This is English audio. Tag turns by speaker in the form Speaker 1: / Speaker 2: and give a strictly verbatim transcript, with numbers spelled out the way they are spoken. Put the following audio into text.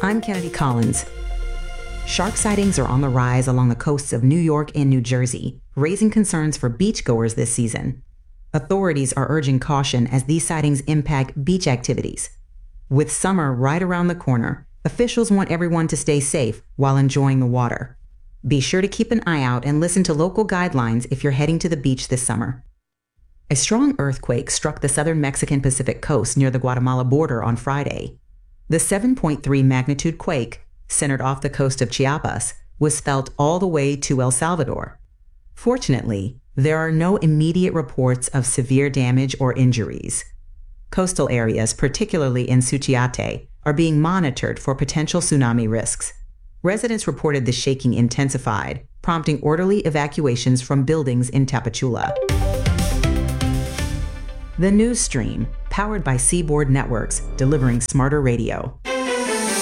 Speaker 1: I'm Kennedy Collins. Shark sightings are on the rise along the coasts of New York and New Jersey, raising concerns for beachgoers this season. Authorities are urging caution as these sightings impact beach activities. With summer right around the corner, officials want everyone to stay safe while enjoying the water. Be sure to keep an eye out and listen to local guidelines if you're heading to the beach this summer. A strong earthquake struck the southern Mexican Pacific coast near the Guatemala border on Friday. The seven point three magnitude quake, centered off the coast of Chiapas, was felt all the way to El Salvador. Fortunately, there are no immediate reports of severe damage or injuries. Coastal areas, particularly in Suchiate, are being monitored for potential tsunami risks. Residents reported the shaking intensified, prompting orderly evacuations from buildings in Tapachula. The News Stream, powered by Seaboard Networks, delivering smarter radio.